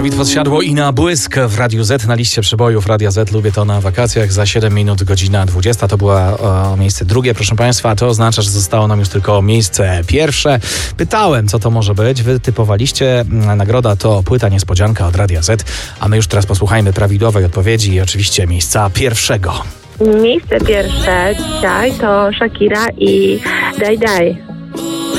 Dawid Podsiadło i Na błysk w Radiu Z, na liście przebojów Radia Z. Lubię to na wakacjach. Za 7 minut godzina 20. To było miejsce drugie, proszę Państwa. To oznacza, że zostało nam już tylko miejsce pierwsze. Pytałem, co to może być. Wy typowaliście. Nagroda to płyta niespodzianka od Radia Z. A my już teraz posłuchajmy prawidłowej odpowiedzi i oczywiście miejsca pierwszego. Miejsce pierwsze dzisiaj to Shakira i Daj Daj.